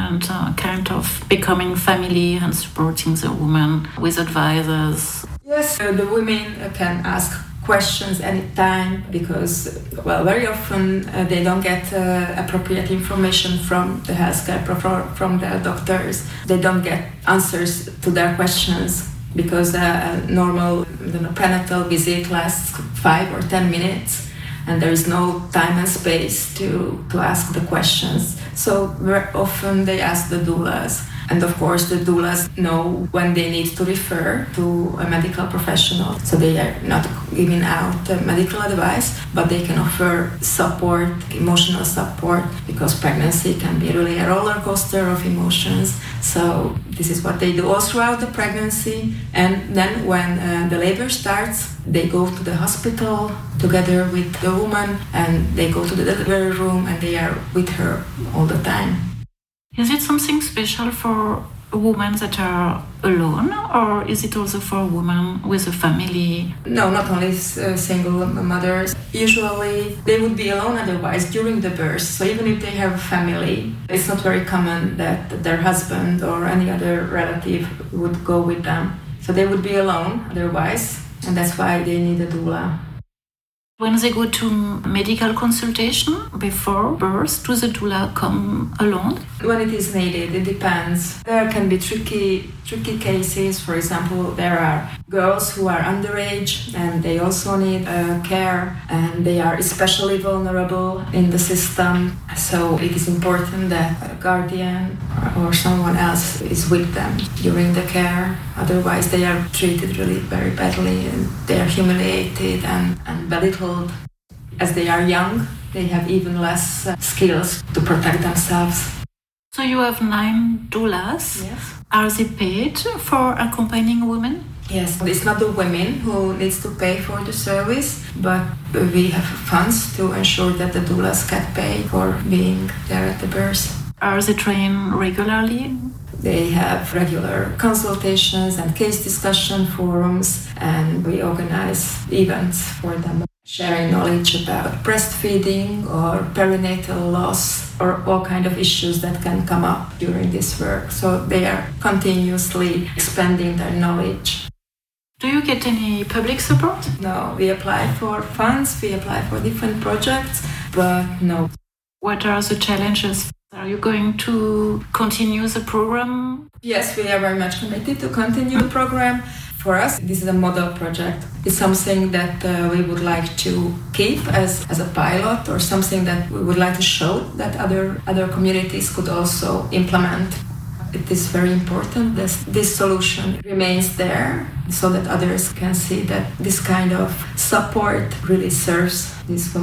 and kind of becoming family and supporting the woman with advisors. Yes, the women can ask questions anytime because, well, very often they don't get appropriate information from the healthcare, from the doctors. They don't get answers to their questions because a normal prenatal visit lasts 5 or 10 minutes and there is no time and space to ask the questions. So very often they ask the doulas. And of course, the doulas know when they need to refer to a medical professional. So they are not giving out medical advice, but they can offer support, emotional support, because pregnancy can be really a roller coaster of emotions. So this is what they do all throughout the pregnancy. And then when the labor starts, they go to the hospital together with the woman and they go to the delivery room and they are with her all the time. Is it something special for women that are alone, or is it also for women with a family? No, not only single mothers. Usually they would be alone otherwise during the birth. So even if they have a family, it's not very common that their husband or any other relative would go with them. So they would be alone otherwise, and that's why they need a doula. When they go to medical consultation before birth, do the doula come alone? When it is needed, it depends. There can be tricky cases. For example, there are girls who are underage and they also need care and they are especially vulnerable in the system. So it is important that a guardian or someone else is with them during the care. Otherwise, they are treated really very badly and they are humiliated and belittled. As they are young, they have even less skills to protect themselves. So you have 9 doulas. Yes. Are they paid for accompanying women? Yes, it's not the women who needs to pay for the service, but we have funds to ensure that the doulas get paid for being there at the birth. Are they trained regularly? They have regular consultations and case discussion forums, and we organize events for them, sharing knowledge about breastfeeding or perinatal loss or all kind of issues that can come up during this work. So they are continuously expanding their knowledge. Do you get any public support? No, we apply for funds, we apply for different projects, but no. What are the challenges? Are you going to continue the program? Yes, we are very much committed to continue the program. For us, this is a model project. It's something that we would like to keep as a pilot or something that we would like to show that other communities could also implement. It is very important that this solution remains there so that others can see that this kind of support really serves these women.